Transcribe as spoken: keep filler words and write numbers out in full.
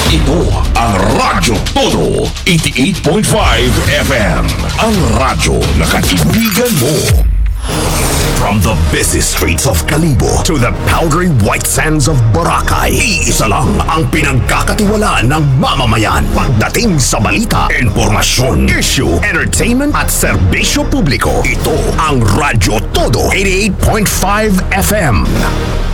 Ito ang Radyo Todo eighty-eight point five F M. Ang radyo na kaibigan mo. From the busy streets of Kalibo to the powdery white sands of Boracay, iisa lang ang pinagkakatiwalaan ng mamamayan pagdating sa balita, informasyon, issue, entertainment at serbisyo publiko. Ito ang Radyo Todo eighty-eight point five F M.